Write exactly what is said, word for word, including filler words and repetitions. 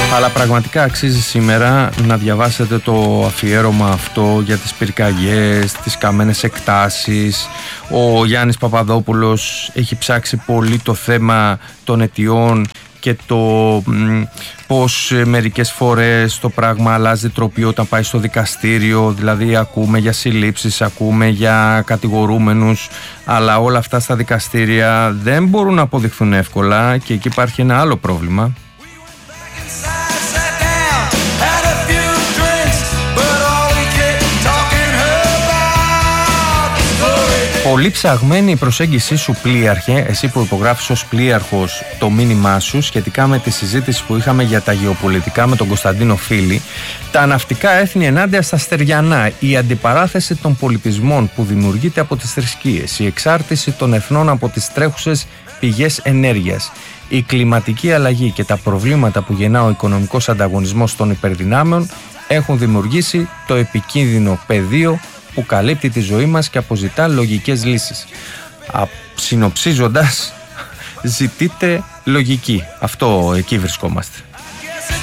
Αλλά πραγματικά αξίζει σήμερα να διαβάσετε το αφιέρωμα αυτό για τις πυρκαγιές, τις καμένες εκτάσεις. Ο Γιάννης Παπαδόπουλος έχει ψάξει πολύ το θέμα των αιτιών και το μ, πως μερικές φορές το πράγμα αλλάζει τροπή όταν πάει στο δικαστήριο. Δηλαδή ακούμε για συλλήψεις, ακούμε για κατηγορούμενους, αλλά όλα αυτά στα δικαστήρια δεν μπορούν να αποδειχθούν εύκολα και εκεί υπάρχει ένα άλλο πρόβλημα. Πολύ ψαγμένη η προσέγγιση σου, πλοίαρχε, εσύ που υπογράφεις ως πλοίαρχος το μήνυμά σου σχετικά με τη συζήτηση που είχαμε για τα γεωπολιτικά με τον Κωνσταντίνο Φίλη, τα ναυτικά έθνη ενάντια στα στεριανά, η αντιπαράθεση των πολιτισμών που δημιουργείται από τις θρησκείες, η εξάρτηση των εθνών από τις τρέχουσες πηγές ενέργειας, η κλιματική αλλαγή και τα προβλήματα που γεννά ο οικονομικός ανταγωνισμός των υπερδυνάμεων έχουν δημιουργήσει το επικίνδυνο πεδίο που καλύπτει τη ζωή μας και αποζητά λογικές λύσεις. Α, συνοψίζοντας, ζητείτε λογική. Αυτό, εκεί βρισκόμαστε.